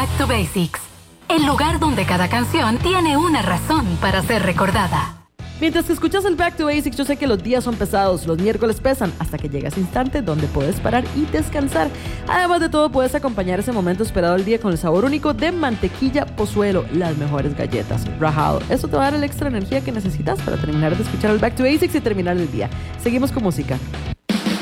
Back to Basics, el lugar donde cada canción tiene una razón para ser recordada. Mientras que escuchas el Back to Basics, yo sé que los días son pesados, los miércoles pesan, hasta que llega ese instante donde puedes parar y descansar. Además de todo, puedes acompañar ese momento esperado del día con el sabor único de mantequilla Pozuelo, las mejores galletas Rajado. Eso te va a dar la extra energía que necesitas para terminar de escuchar el Back to Basics y terminar el día. Seguimos con música.